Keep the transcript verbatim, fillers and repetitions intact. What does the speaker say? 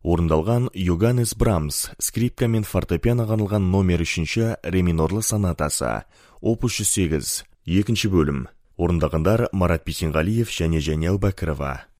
Орындалған Йоганнес Брамс, скрипка мен фортепианоға арналған номер үшінші ре минорлы сонатасы, опус жүз сегіз, екінші бөлім. Орындағандар Марат Бисенғалиев және Жәния Әубәкірова.